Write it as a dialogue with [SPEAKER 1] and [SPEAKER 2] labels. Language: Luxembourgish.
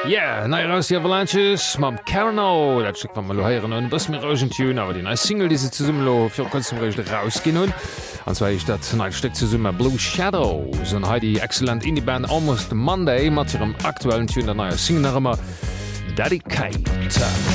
[SPEAKER 1] Ja, nei aus die Avalanches mam Carno, dat Stück van Maloieren an bës mir Rogen Tune, awer Di Single die se ze Summlo fir konrecht rausgin hun. Anzwei ich dat neii Stück ze Summe Blue Shadows an ha die excellent Indieband Almost Monday mat hirem aktuellen Tune der naier Singerëmmer Dedicated.